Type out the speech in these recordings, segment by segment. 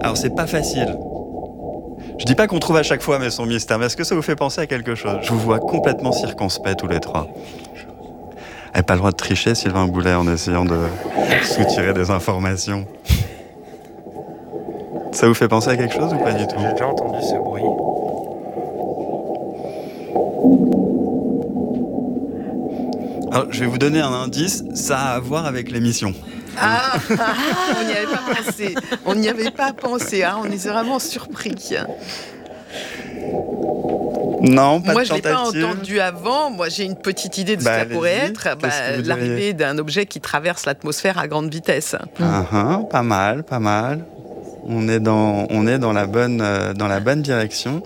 Alors c'est pas facile. Je dis pas qu'on trouve à chaque fois mais son mystère, mais est-ce que ça vous fait penser à quelque chose ? Je vous vois complètement circonspect tous les trois. Elle n'a pas le droit de tricher, Sylvain Boulet, en essayant de soutirer des informations. Ça vous fait penser à quelque chose ou pas du tout ? J'ai déjà entendu ce bruit. Alors, je vais vous donner un indice, ça a à voir avec l'émission. On n'y avait pas pensé. On n'y avait pas pensé. On est vraiment surpris. Non, pas Moi, de je ne l'ai pas tentative. entendu avant. Moi, j'ai une petite idée de ce que ça pourrait être. Qu'est-ce que vous L'arrivée diriez ? d'un objet qui traverse l'atmosphère à grande vitesse. Pas mal. On est dans la bonne direction.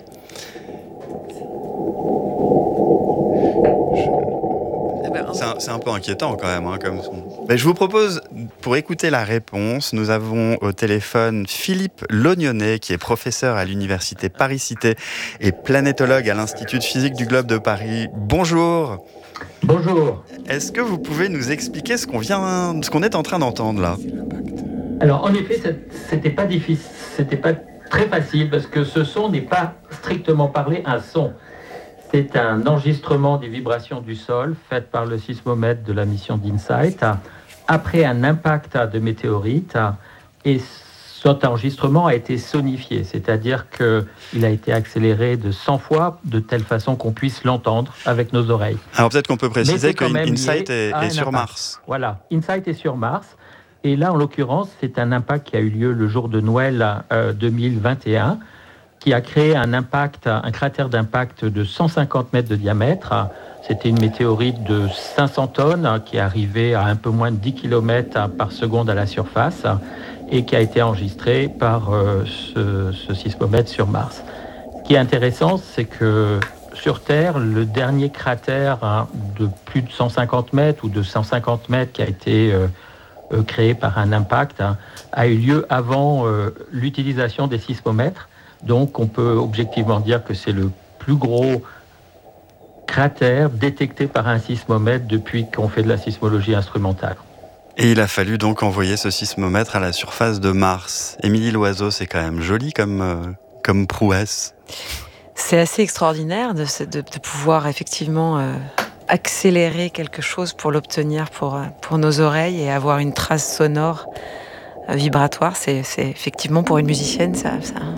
C'est un peu inquiétant quand même, comme son. Mais je vous propose, pour écouter la réponse, nous avons au téléphone Philippe Lognonnet, qui est professeur à l'université Paris-Cité et planétologue à l'Institut de physique du Globe de Paris. Bonjour. Bonjour. Est-ce que vous pouvez nous expliquer ce qu'on est en train d'entendre là ? Alors en effet, c'était pas difficile, c'était pas très facile parce que ce son n'est pas strictement parlé un son. C'est un enregistrement des vibrations du sol fait par le sismomètre de la mission d'InSight après un impact de météorite, et cet enregistrement a été sonifié, c'est-à-dire qu'il a été accéléré de 100 fois de telle façon qu'on puisse l'entendre avec nos oreilles. Alors peut-être qu'on peut préciser que InSight est sur impact. Mars. Voilà, InSight est sur Mars. Et là, en l'occurrence, c'est un impact qui a eu lieu le jour de Noël 2021, qui a créé un cratère d'impact de 150 mètres de diamètre. C'était une météorite de 500 tonnes qui est arrivée à un peu moins de 10 km par seconde à la surface et qui a été enregistrée par ce sismomètre sur Mars. Ce qui est intéressant, c'est que sur Terre, le dernier cratère de plus de 150 mètres ou de 150 mètres qui a été créé par un impact a eu lieu avant l'utilisation des sismomètres. Donc on peut objectivement dire que c'est le plus gros cratère détecté par un sismomètre depuis qu'on fait de la sismologie instrumentale. Et il a fallu donc envoyer ce sismomètre à la surface de Mars. Émilie Loiseau, c'est quand même joli comme prouesse. C'est assez extraordinaire de pouvoir effectivement accélérer quelque chose pour l'obtenir pour nos oreilles et avoir une trace sonore vibratoire. C'est effectivement, pour une musicienne, ça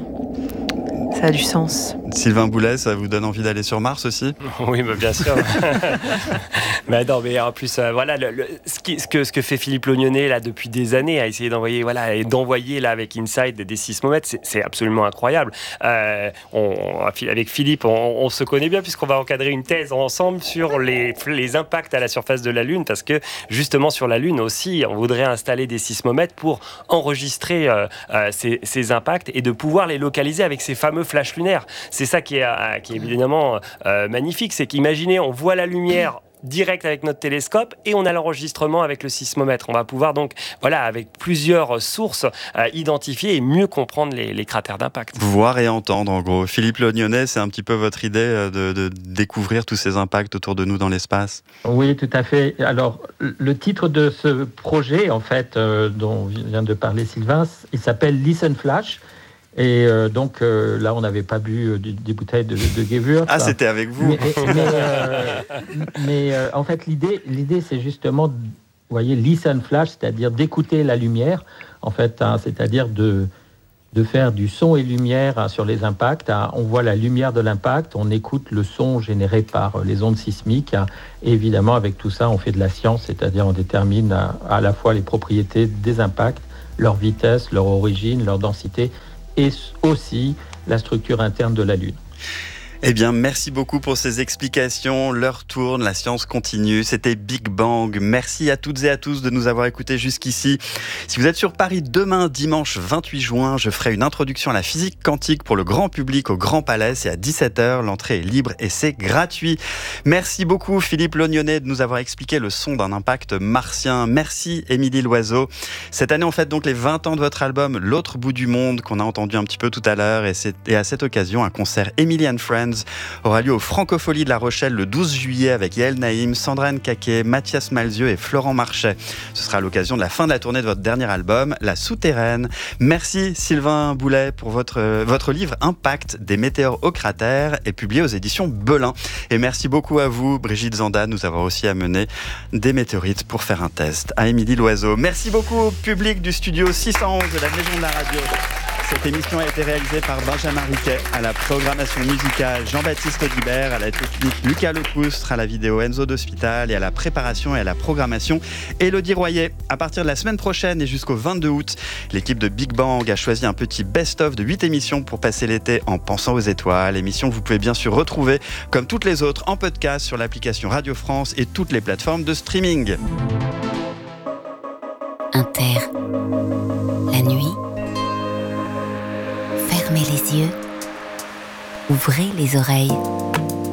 a du sens. Sylvain Boulet, ça vous donne envie d'aller sur Mars aussi ? Oui, bien sûr. Mais en plus, ce que fait Philippe Lognonnet là depuis des années, à essayer d'envoyer là avec InSight des sismomètres, c'est absolument incroyable. Avec Philippe, on se connaît bien puisqu'on va encadrer une thèse ensemble sur les impacts à la surface de la Lune, parce que justement sur la Lune aussi, on voudrait installer des sismomètres pour enregistrer ces impacts et de pouvoir les localiser avec ces fameux flashs lunaires. C'est ça qui est évidemment magnifique, c'est qu'imaginez, on voit la lumière direct avec notre télescope et on a l'enregistrement avec le sismomètre. On va pouvoir donc, avec plusieurs sources, identifier et mieux comprendre les cratères d'impact. Voir et entendre, en gros. Philippe Lognonnet, c'est un petit peu votre idée de découvrir tous ces impacts autour de nous dans l'espace ? Oui, tout à fait. Alors, le titre de ce projet, en fait, dont vient de parler Sylvain, il s'appelle Listen Flash. Et donc là, on n'avait pas bu des bouteilles de Gewürz. Ah, c'était avec vous. Mais en fait, l'idée, c'est justement, vous voyez, listen flash, c'est-à-dire d'écouter la lumière, en fait, c'est-à-dire de faire du son et lumière sur les impacts. On voit la lumière de l'impact, on écoute le son généré par les ondes sismiques. Et évidemment, avec tout ça, on fait de la science, c'est-à-dire on détermine à la fois les propriétés des impacts, leur vitesse, leur origine, leur densité, et aussi la structure interne de la Lune. Eh bien, merci beaucoup pour ces explications. L'heure tourne, la science continue. C'était Big Bang. Merci à toutes et à tous de nous avoir écoutés jusqu'ici. Si vous êtes sur Paris demain, dimanche 28 juin, je ferai une introduction à la physique quantique pour le grand public au Grand Palais. C'est à 17h. L'entrée est libre et c'est gratuit. Merci beaucoup, Philippe Lognonnet, de nous avoir expliqué le son d'un impact martien. Merci, Émilie Loiseau. Cette année, on fête donc les 20 ans de votre album L'autre bout du monde, qu'on a entendu un petit peu tout à l'heure. Et à cette occasion, un concert Emily and Friends Friends aura lieu au Francofolie de La Rochelle le 12 juillet avec Yael Naïm, Sandra Nkake, Mathias Malzieu et Florent Marchais. Ce sera à l'occasion de la fin de la tournée de votre dernier album, La Souterraine. Merci Sylvain Boulet pour votre livre Impact des météores au cratère est publié aux éditions Belin. Et merci beaucoup à vous, Brigitte Zanda, nous avoir aussi amené des météorites pour faire un test. À Émilie Loiseau. Merci beaucoup au public du studio 611 de la Maison de la Radio. Cette émission a été réalisée par Benjamin Riquet, à la programmation musicale Jean-Baptiste Audibert, à la technique Lucas Lecoustre, à la vidéo Enzo d'Hospital et à la préparation et à la programmation Élodie Royer. À partir de la semaine prochaine et jusqu'au 22 août, l'équipe de Big Bang a choisi un petit best-of de 8 émissions pour passer l'été en pensant aux étoiles. Émission que vous pouvez bien sûr retrouver, comme toutes les autres, en podcast sur l'application Radio France et toutes les plateformes de streaming. Inter, la nuit, fermez les yeux, ouvrez les oreilles.